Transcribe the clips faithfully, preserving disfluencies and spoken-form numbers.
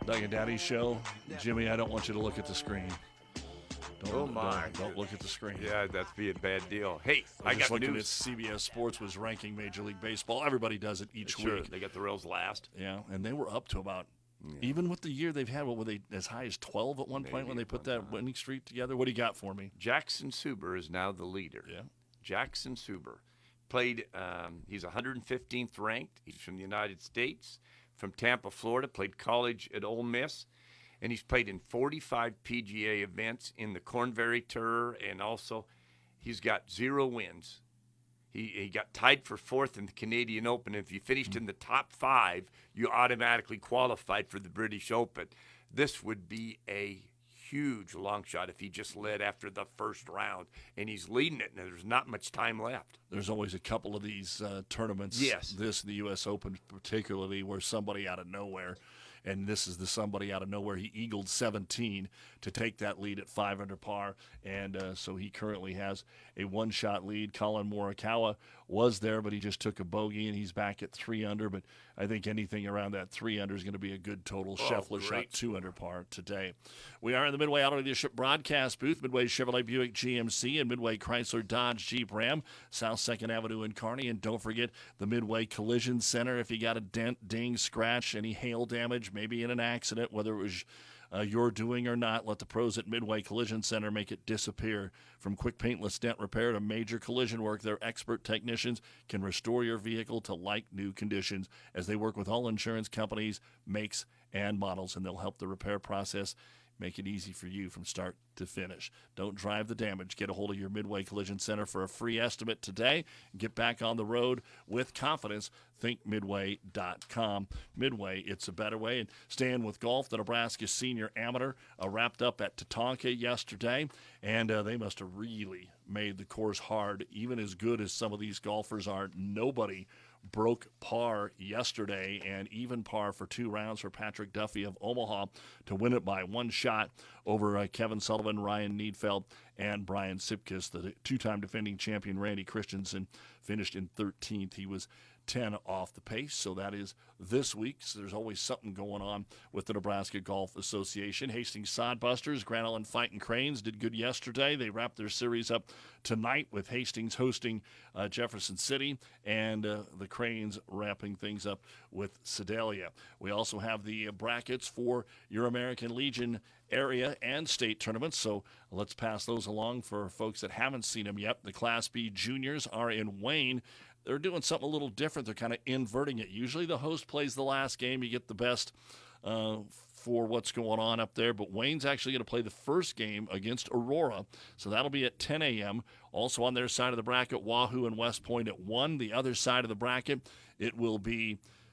Doug and Daddy Show. Jimmy, I don't want you to look at the screen. Don't, oh, my. Don't, don't look at the screen. Yeah, that'd be a bad deal. Hey, I, I just got looking news. at C B S Sports was ranking Major League Baseball. Everybody does it each Sure, week. they got the Royals last. Yeah, and they were up to about, Yeah. even with the year they've had, what were they, as high as twelve at one Maybe point when they at put one that time. winning streak together? What do you got for me? Jackson Suber is now the leader. Yeah. Jackson Suber played, um, he's one hundred fifteenth ranked. He's from the United States, from Tampa, Florida, played college at Ole Miss. And he's played in forty-five P G A events in the Corn Ferry Tour, and also he's got zero wins. He, he got tied for fourth in the Canadian Open. If you finished in the top five, you automatically qualified for the British Open. This would be a huge long shot if he just led after the first round, and he's leading it, and there's not much time left. There's always a couple of these uh, tournaments, Yes. this the U S Open particularly, where somebody out of nowhere, and this is the somebody out of nowhere, he eagled seventeen to take that lead at five under par, and uh, so he currently has a one-shot lead. Colin Morikawa was there, but he just took a bogey, and he's back at three under, but I think anything around that three under is going to be a good total. Oh, Scheffler shot great two under par today. We are in the Midway Auto Dealership broadcast booth, Midway Chevrolet Buick G M C and Midway Chrysler Dodge Jeep Ram, South second Avenue in Kearney. And don't forget the Midway Collision Center. If you got a dent, ding, scratch, any hail damage, maybe in an accident, whether it was uh, your doing or not, let the pros at Midway Collision Center make it disappear. From quick paintless dent repair to major collision work, their expert technicians can restore your vehicle to like-new conditions as they work with all insurance companies, makes, and models, and they'll help the repair process make it easy for you from start to finish. Don't drive the damage. Get a hold of your Midway Collision Center for a free estimate today. Get back on the road with confidence. think midway dot com. Midway, it's a better way. And staying with golf, the Nebraska Senior Amateur uh, wrapped up at Tatanka yesterday, and uh, they must have really made the course hard. Even as good as some of these golfers are, nobody broke par yesterday, and even par for two rounds for Patrick Duffy of Omaha to win it by one shot over uh, Kevin Sullivan, Ryan Needfeld, and Brian Sipkis. The two-time defending champion Randy Christensen finished in thirteenth. He was ten off the pace, so that is this week. So there's always something going on with the Nebraska Golf Association. Hastings Sodbusters, Grand Island Fighting Cranes did good yesterday. They wrapped their series up tonight with Hastings hosting uh, Jefferson City, and uh, the Cranes wrapping things up with Sedalia. We also have the uh, brackets for your American Legion area and state tournaments, so let's pass those along for folks that haven't seen them yet. The Class B juniors are in Wayne. They're doing something a little different. They're kind of inverting it. Usually the host plays the last game. You get the best uh, for what's going on up there. But Wayne's actually going to play the first game against Aurora. So that'll be at ten a.m. Also on their side of the bracket, Wahoo and West Point at one. The other side of the bracket, it will be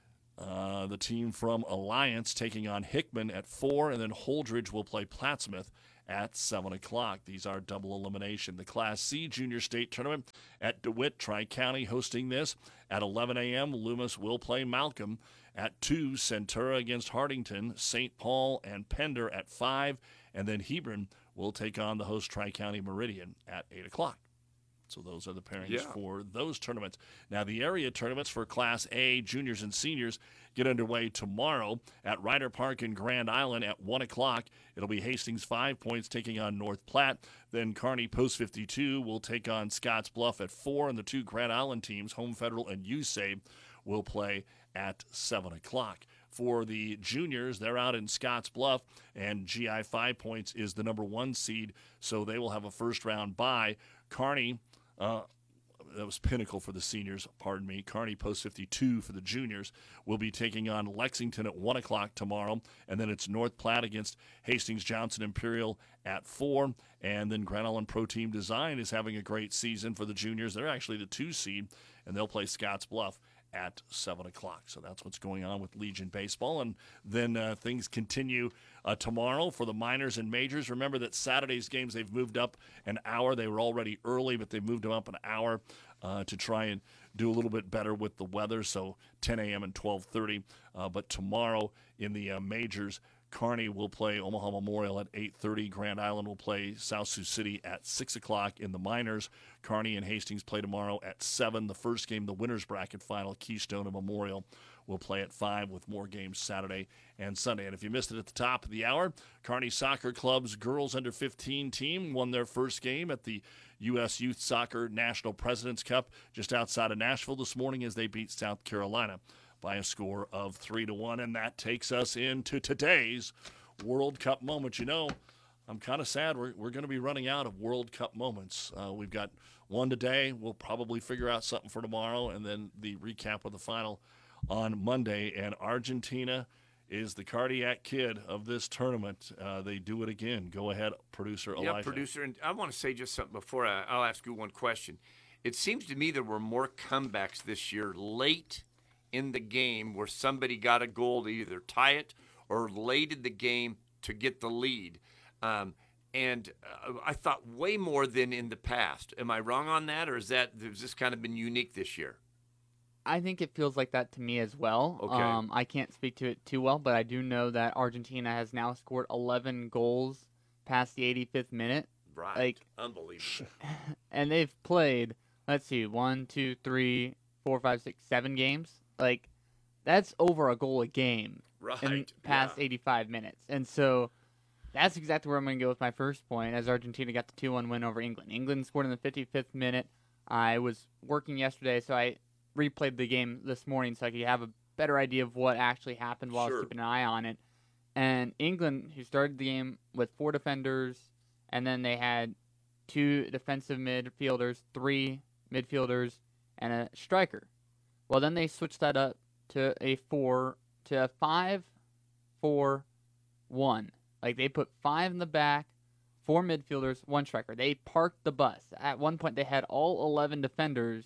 uh, the team from Alliance taking on Hickman at four. And then Holdridge will play Plattsmouth at seven o'clock. These are double elimination. The Class C Junior State Tournament at DeWitt, Tri-County hosting this. At eleven a.m., Loomis will play Malcolm. At two, Centura against Hardington, Saint Paul and Pender at five, and then Hebron will take on the host Tri-County Meridian at eight o'clock. So those are the pairings Yeah. for those tournaments. Now, the area tournaments for Class A juniors and seniors get underway tomorrow at Ryder Park in Grand Island at one o'clock. It'll be Hastings Five Points taking on North Platte. Then Kearney Post fifty-two will take on Scotts Bluff at four, and the two Grand Island teams, Home Federal and U S A B, will play at seven o'clock. For the juniors, they're out in Scotts Bluff, and G I Five Points is the number one seed, so they will have a first-round bye. Kearney, uh, that was Pinnacle for the seniors, pardon me. Kearney Post fifty-two for the juniors will be taking on Lexington at one o'clock tomorrow, and then it's North Platte against Hastings Johnson Imperial at four, and then Grand Island Pro Team Design is having a great season for the juniors. They're actually the two seed, and they'll play Scotts Bluff at seven o'clock. So that's what's going on with Legion Baseball. And then uh, things continue uh, tomorrow for the minors and majors. Remember that Saturday's games, they've moved up an hour. They were already early, but they've moved them up an hour uh, to try and do a little bit better with the weather. So ten a.m. and twelve thirty. Uh, but tomorrow in the uh, majors, Kearney will play Omaha Memorial at eight thirty. Grand Island will play South Sioux City at six o'clock. In the minors, Kearney and Hastings play tomorrow at seven. The first game, the winner's bracket final, Keystone and Memorial, will play at five with more games Saturday and Sunday. And if you missed it at the top of the hour, Kearney Soccer Club's girls under fifteen team won their first game at the U S Youth Soccer National President's Cup just outside of Nashville this morning as they beat South Carolina by a score of three to one. And that takes us into today's World Cup moment. You know, I'm kind of sad we're, we're going to be running out of World Cup moments. Uh, we've got one today. We'll probably figure out something for tomorrow, and then the recap of the final on Monday. And Argentina is the cardiac kid of this tournament. Uh, they do it again. Go ahead, producer Elijah. Yeah, producer. And I want to say just something before I, I'll ask you one question. It seems to me there were more comebacks this year late in the game where somebody got a goal to either tie it or late in the game to get the lead. Um, and uh, I thought way more than in the past. Am I wrong on that, or is that has this kind of been unique this year? I think it feels like that to me as well. Okay. Um, I can't speak to it too well, but I do know that Argentina has now scored eleven goals past the eighty-fifth minute. Right. Like, unbelievable. And they've played, let's see, one, two, three, four, five, six, seven games. Like, that's over a goal a game Right. in past yeah. eighty-five minutes. And so that's exactly where I'm going to go with my first point, as Argentina got the two one win over England. England scored in the fifty-fifth minute. I was working yesterday, so I replayed the game this morning so I could have a better idea of what actually happened while Sure. I was keeping an eye on it. And England, who started the game with four defenders, and then they had two defensive midfielders, three midfielders, and a striker. Well, then they switched that up to a four, to a five, four, one. Like, they put five in the back, four midfielders, one striker. They parked the bus. At one point, they had all eleven defenders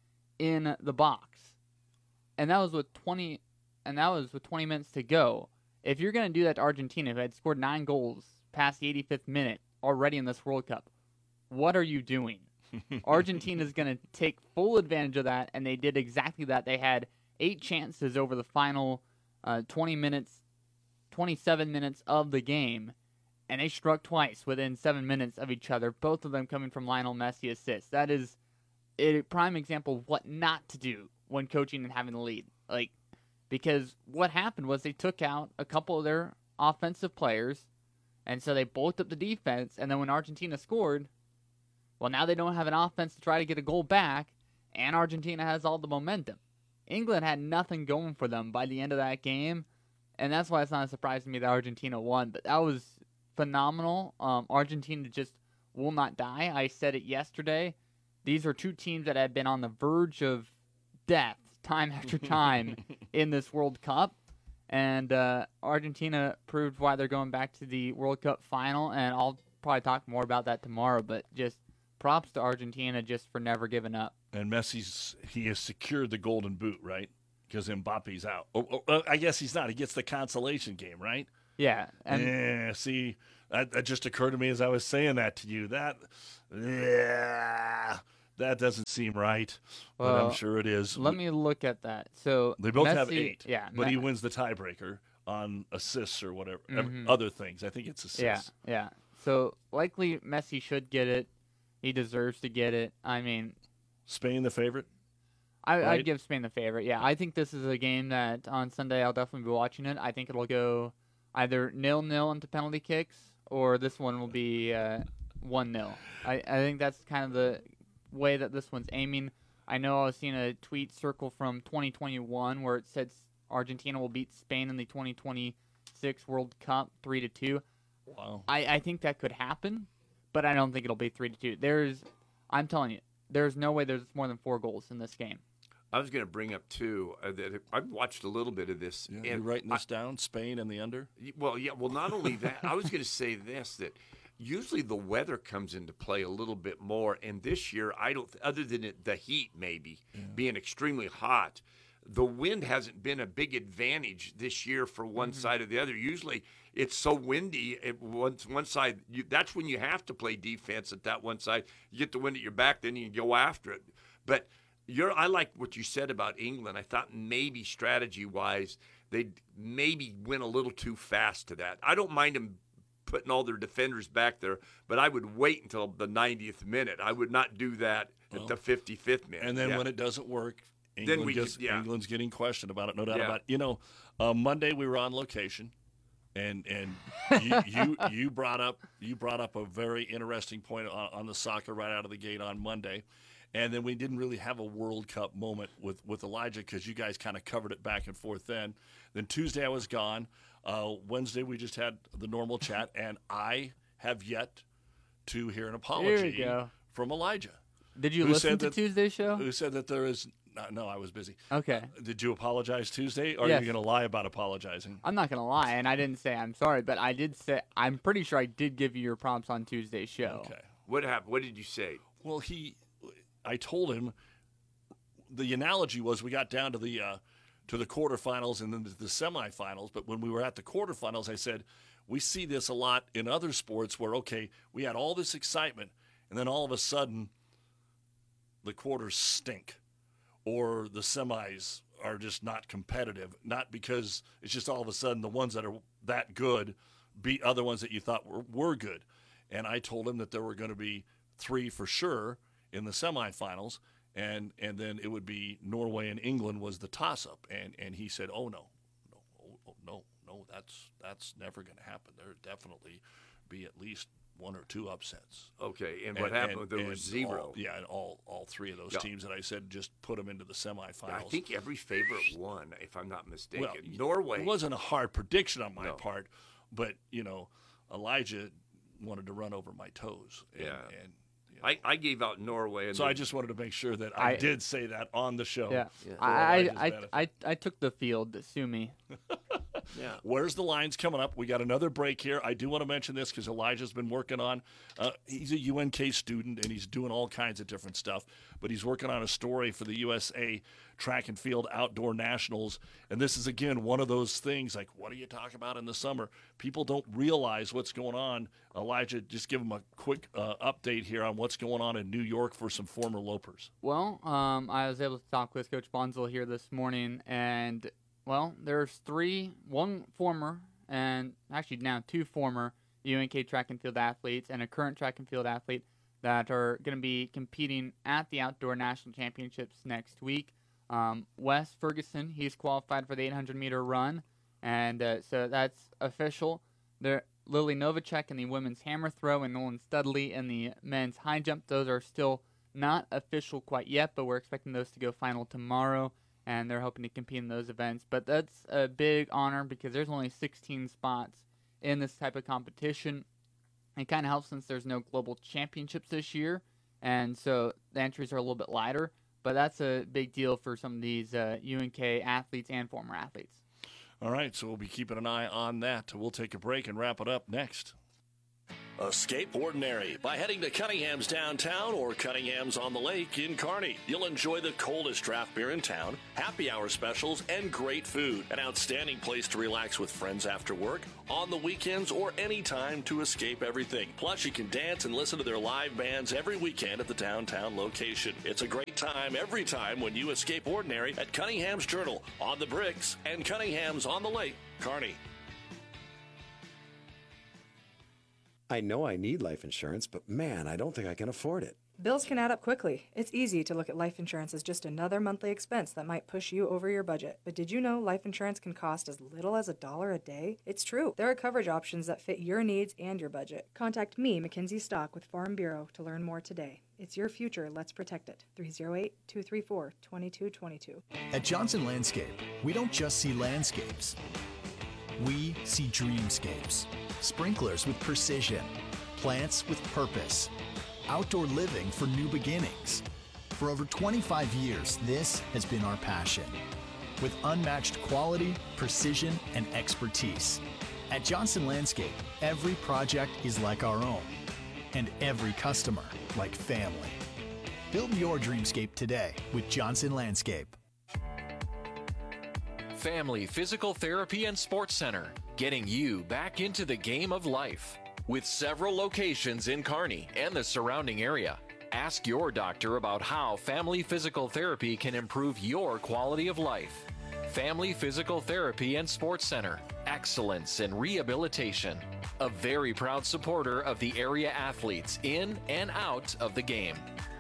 in the box, and that was with twenty, and that was with twenty minutes to go. If you're going to do that to Argentina, who had scored nine goals past the eighty-fifth minute already in this World Cup, what are you doing? Argentina is going to take full advantage of that, and they did exactly that. They had eight chances over the final uh, twenty minutes, twenty-seven minutes of the game, and they struck twice within seven minutes of each other, both of them coming from Lionel Messi assists. That is a prime example of what not to do when coaching and having the lead. Like, because what happened was they took out a couple of their offensive players, and so they bulked up the defense, and then when Argentina scored, well, now they don't have an offense to try to get a goal back, and Argentina has all the momentum. England had nothing going for them by the end of that game, and that's why it's not a surprise to me that Argentina won, but that was phenomenal. Um, Argentina just will not die. I said it yesterday. These are two teams that have been on the verge of death time after time in this World Cup. And uh, Argentina proved why they're going back to the World Cup final. And I'll probably talk more about that tomorrow. But just props to Argentina just for never giving up. And Messi's, he has secured the golden boot, right? Because Mbappe's out. Oh, oh, I guess he's not. He gets the consolation game, right? Yeah. And yeah, see, that, that just occurred to me as I was saying that to you. That, yeah, that doesn't seem right, well, but I'm sure it is. Let me look at that. So they both Messi, have eight, yeah, but Me- he wins the tiebreaker on assists or whatever, Mhm. other things. I think it's assists. Yeah, yeah. So likely Messi should get it. He deserves to get it. I mean, Spain the favorite? I, Right? I'd give Spain the favorite. Yeah, I think this is a game that on Sunday I'll definitely be watching it. I think it'll go either nil-nil into penalty kicks, or this one will be uh, one nil. I, I think that's kind of the way that this one's aiming. I know I was seeing a tweet circle from twenty twenty-one where it said Argentina will beat Spain in the twenty twenty-six World Cup three to two. Wow. I, I think that could happen, but I don't think it'll be three to two. There's, I'm telling you, there's no way there's more than four goals in this game. I was going to bring up, too, uh, that I've watched a little bit of this. Yeah, you and writing I- this down? Spain and the under? Well, yeah. Well, not only that, I was going to say this, that usually the weather comes into play a little bit more. And this year, I don't, other than it, the heat maybe being extremely hot, the wind hasn't been a big advantage this year for one Mm-hmm. side or the other. Usually it's so windy at one, one side. You, that's when you have to play defense at that one side. You get the wind at your back, then you can go after it. But You're, I like what you said about England. I thought maybe strategy-wise they'd maybe went a little too fast to that. I don't mind them putting all their defenders back there, but I would wait until the ninetieth minute. I would not do that Well, at the fifty-fifth minute. And then Yeah. when it doesn't work, England we gets, could- yeah. England's getting questioned about it, no doubt Yeah. about it. You know, uh, Monday we were on location, and and you, you you brought up you brought up a very interesting point on, on the soccer right out of the gate on Monday, and then we didn't really have a World Cup moment with with Elijah because you guys kind of covered it back and forth then. Then Tuesday I was gone. Uh, Wednesday we just had the normal chat, and I have yet to hear an apology go. from Elijah. Did you Who listen said to that- Tuesday's show? Who said that there is no, no I was busy. Okay. Did you apologize Tuesday, or are Yes. you going to lie about apologizing? I'm not gonna lie, and I didn't say I'm sorry, but I did say I'm pretty sure I did give you your prompts on Tuesday's show. Okay. What happened? What did you say? Well, he, I told him, the analogy was we got down to the uh, to the quarterfinals and then to the semifinals. But when we were at the quarterfinals, I said we see this a lot in other sports where okay, we had all this excitement, and then all of a sudden, the quarters stink, or the semis are just not competitive. Not because it's just all of a sudden the ones that are that good beat other ones that you thought were, were good. And I told him that there were going to be three for sure in the semifinals, and and then it would be Norway and England was the toss-up. And and he said, "Oh no, no, oh, oh, no, no, that's that's never going to happen. There definitely be at least one or two upsets." Okay, and what happened? There and was zero. all- yeah, and all all three of those Yeah. teams that I said just put them into the semifinals. I think every favorite won, if I'm not mistaken. well, Norway. It wasn't a hard prediction on my No. part, but you know, Elijah wanted to run over my toes. And, Yeah. and you know, I, I gave out Norway. And so I then- just wanted to make sure that I, I- did say that on the show. Yeah, Yeah. For I, Elijah's I, I, benefit. I, I took the field. Sue me. yeah. Where's the lines coming up? We got another break here. I do want to mention this because Elijah's been working on. Uh, he's a U N K student and he's doing all kinds of different stuff. But he's working on a story for the U S A Track and Field Outdoor Nationals. And this is again one of those things. Like, what do you talk about in the summer? People don't realize what's going on. Elijah, just give them a quick uh, update here on what's going on in New York for some former lopers. Well, um, I was able to talk with Coach Bonzel here this morning, and well, there's three, one former, and actually now two former U N K track and field athletes, and a current track and field athlete that are going to be competing at the Outdoor National Championships next week. Um, Wes Ferguson, he's qualified for the eight hundred meter run, and uh, so that's official. There, Lily Novacek in the women's hammer throw, and Nolan Studley in the men's high jump. Those are still not official quite yet, but we're expecting those to go final tomorrow, and they're hoping to compete in those events. But that's a big honor because there's only sixteen spots in this type of competition. It kind of helps since there's no global championships this year, and so the entries are a little bit lighter. But that's a big deal for some of these uh, U N K athletes and former athletes. All right, so we'll be keeping an eye on that. We'll take a break and wrap it up next. Escape Ordinary by heading to Cunningham's downtown or Cunningham's on the lake in Kearney. You'll enjoy the coldest draft beer in town, happy hour specials, and great food. An outstanding place to relax with friends after work, on the weekends, or any time to escape everything. Plus, you can dance and listen to their live bands every weekend at the downtown location. It's a great time every time when you escape ordinary at Cunningham's Journal, on the Bricks, and Cunningham's on the lake, Kearney. I know I need life insurance, but man, I don't think I can afford it. Bills can add up quickly. It's easy to look at life insurance as just another monthly expense that might push you over your budget. But did you know life insurance can cost as little as a dollar a day? It's true. There are coverage options that fit your needs and your budget. Contact me, Mackenzie Stock, with Farm Bureau to learn more today. It's your future. Let's protect it. three oh eight, two three four, two two two two. At Johnson Landscape, we don't just see landscapes. We see dreamscapes. Sprinklers with precision. Plants with purpose. Outdoor living for new beginnings. For over twenty-five years, this has been our passion. With unmatched quality, precision, and expertise. At Johnson Landscape, every project is like our own. And every customer like family. Build your dreamscape today with Johnson Landscape. Family Physical Therapy and Sports Center, getting you back into the game of life. With several locations in Kearney and the surrounding area, ask your doctor about how Family Physical Therapy can improve your quality of life. Family Physical Therapy and Sports Center, excellence in rehabilitation. A very proud supporter of the area athletes in and out of the game.